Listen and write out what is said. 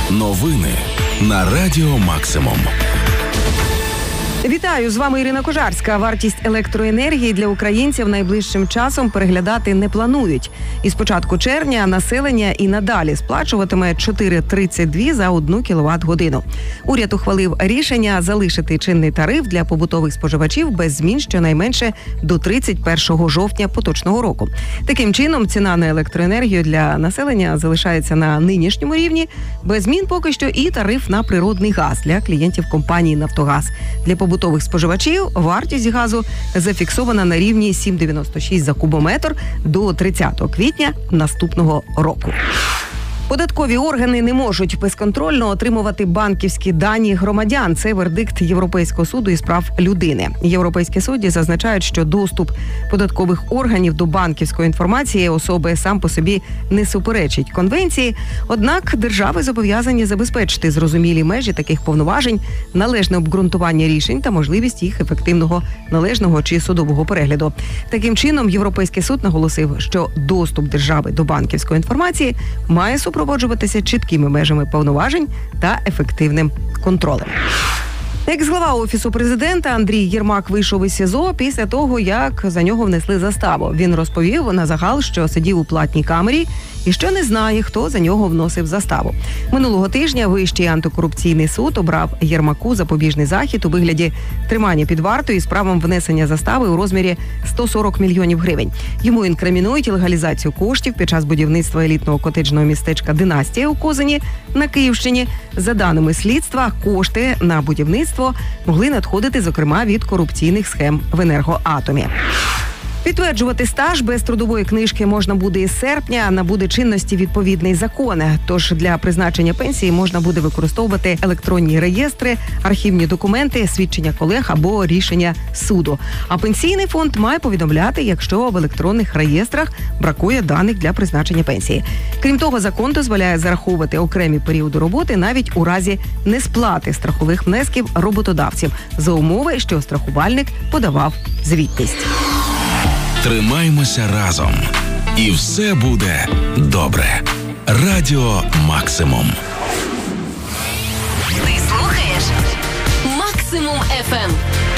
Новини на Радіо Максимум. Вітаю, з вами Ірина Кожарська. Вартість електроенергії для українців найближчим часом переглядати не планують. Із початку червня населення і надалі сплачуватиме 4,32 за 1 кВт-годину. Уряд ухвалив рішення залишити чинний тариф для побутових споживачів без змін щонайменше до 31 жовтня поточного року. Таким чином, ціна на електроенергію для населення залишається на нинішньому рівні, без змін поки що і тариф на природний газ для клієнтів компанії «Нафтогаз». Для побутових споживачів вартість газу зафіксована на рівні 7,96 за кубометр до 30 квітня наступного року. Податкові органи не можуть безконтрольно отримувати банківські дані громадян. Це вердикт Європейського суду із прав людини. Європейські судді зазначають, що доступ податкових органів до банківської інформації особи сам по собі не суперечить конвенції. Однак держави зобов'язані забезпечити зрозумілі межі таких повноважень, належне обґрунтування рішень та можливість їх ефективного, належного чи судового перегляду. Таким чином, Європейський суд наголосив, що доступ держави до банківської інформації має супроводжуватися чіткими межами повноважень та ефективним контролем. Екс-глава Офісу президента Андрій Єрмак вийшов із СІЗО після того, як за нього внесли заставу. Він розповів на загал, що сидів у платній камері і що не знає, хто за нього вносив заставу. Минулого тижня Вищий антикорупційний суд обрав Єрмаку запобіжний захід у вигляді тримання під вартою із правом внесення застави у розмірі 140 мільйонів гривень. Йому інкримінують легалізацію коштів під час будівництва елітного котеджного містечка «Династія» у Козині на Київщині. За даними слідства, кошти на будівництво могли надходити, зокрема, від корупційних схем в «Енергоатомі». Підтверджувати стаж без трудової книжки можна буде із серпня, набуде чинності відповідний закон. Тож для призначення пенсії можна буде використовувати електронні реєстри, архівні документи, свідчення колег або рішення суду. А пенсійний фонд має повідомляти, якщо в електронних реєстрах бракує даних для призначення пенсії. Крім того, закон дозволяє зараховувати окремі періоди роботи навіть у разі несплати страхових внесків роботодавців за умови, що страхувальник подавав звітність. Тримаймося разом. І все буде добре. Радіо Максимум. Ти слухаєш Максимум FM.